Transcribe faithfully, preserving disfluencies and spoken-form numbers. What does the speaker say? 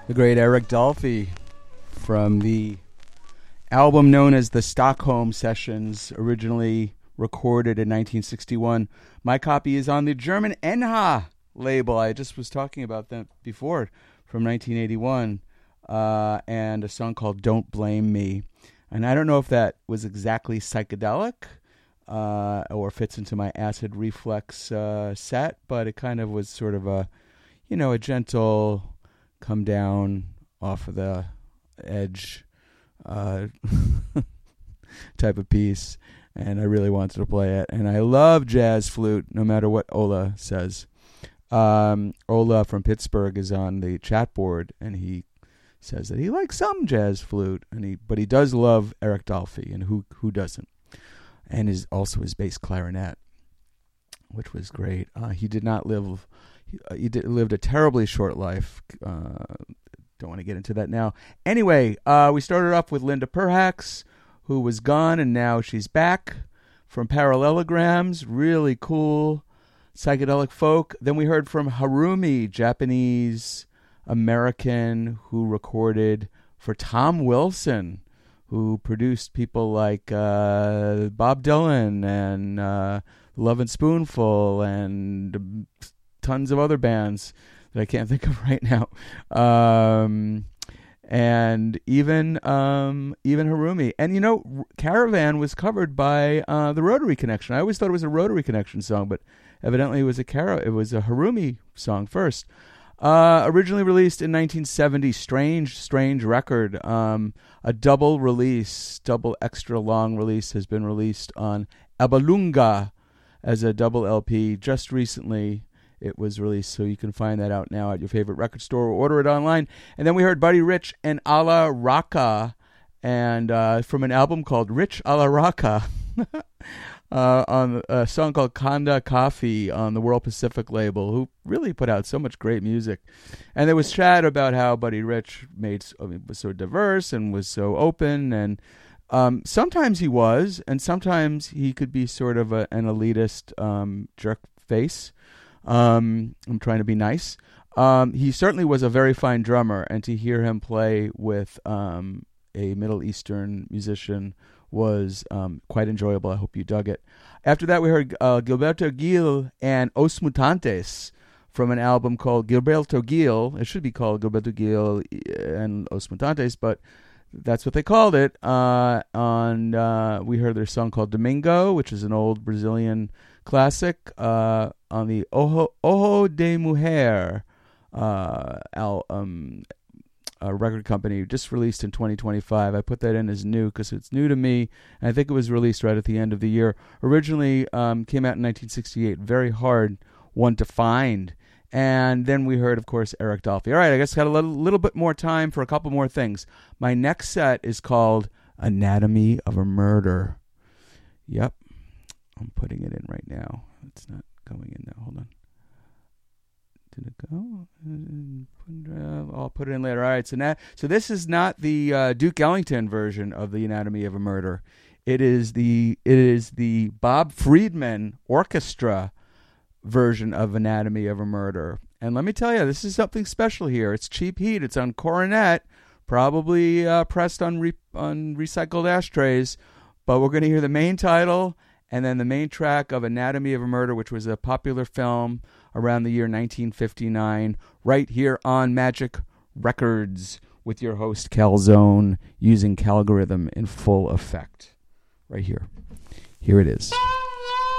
The great Eric Dolphy from the album known as the Stockholm Sessions, originally recorded in nineteen sixty-one. My copy is on the German N H A label. I just was talking about that before, from nineteen eighty-one, uh, and a song called Don't Blame Me. And I don't know if that was exactly psychedelic uh, or fits into my acid reflux uh, set, but it kind of was sort of a, you know, a gentle come down off of the edge uh, type of piece. And I really wanted to play it. And I love jazz flute, no matter what Ola says. Um, Ola from Pittsburgh is on the chat board, and he says that he likes some jazz flute, and he but he does love Eric Dolphy, and who who doesn't? And is also his bass clarinet, which was great. Uh, he did not live. He, uh, he did, lived a terribly short life. Uh, don't want to get into that now. Anyway, uh, we started off with Linda Perhacs, who was gone, and now she's back from Parallelograms. Really cool psychedelic folk. Then we heard from Harumi, Japanese American, who recorded for Tom Wilson, who produced people like uh, Bob Dylan and uh, Love and Spoonful and tons of other bands that I can't think of right now. Um, and even um, even Harumi. And, you know, Caravan was covered by uh, the Rotary Connection. I always thought it was a Rotary Connection song, but evidently it was a Cara- it was a Harumi song first. Uh, originally released in nineteen seventy, strange, strange record. Um, a double release, double extra long release has been released on Abalunga as a double L P just recently. It was released, so you can find that out now at your favorite record store or order it online. And then we heard Buddy Rich and A La Rocca, and uh, from an album called Rich A La Rocca, uh, on a song called Kanda Coffee on the World Pacific label, who really put out so much great music. And there was chat about how Buddy Rich made I mean, was so diverse and was so open, and um, sometimes he was, and sometimes he could be sort of a, an elitist um, jerk face. Um, I'm trying to be nice. Um, he certainly was a very fine drummer, and to hear him play with um, a Middle Eastern musician was um, quite enjoyable. I hope you dug it. After that, we heard uh, Gilberto Gil and Os Mutantes from an album called Gilberto Gil. It should be called Gilberto Gil and Os Mutantes, but that's what they called it. Uh, and uh, we heard their song called Domingo, which is an old Brazilian classic, uh, on the Ojo, Ojo de Mujer uh, al, um, uh, record company, just released in twenty twenty-five. I put that in as new because it's new to me, and I think it was released right at the end of the year. Originally um, came out in nineteen sixty-eight. Very hard one to find. And then we heard, of course, Eric Dolphy. All right, I guess got a little, little bit more time for a couple more things. My next set is called Anatomy of a Murder. Yep. I'm putting it in right now. It's not going in now. Hold on. Did it go? I'll put it in later. All right. So now, so this is not the uh, Duke Ellington version of the Anatomy of a Murder. It is the it is the Bob Friedman Orchestra version of Anatomy of a Murder. And let me tell you, this is something special here. It's cheap heat. It's on Coronet, probably uh, pressed on re- on recycled ashtrays. But we're going to hear the main title and then the main track of Anatomy of a Murder, which was a popular film around the year nineteen fifty-nine, right here on Magic Records with your host, Calzone, using Calgorithm in full effect. Right here. Here it is.